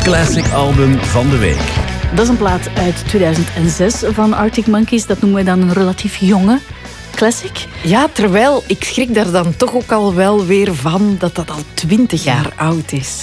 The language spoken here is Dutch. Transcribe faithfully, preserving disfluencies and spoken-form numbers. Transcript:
Classic album van de week. Dat is een plaat uit tweeduizend zes van Arctic Monkeys. Dat noemen we dan een relatief jonge classic. Ja, terwijl ik schrik daar dan toch ook al wel weer van dat dat al twintig jaar oud is.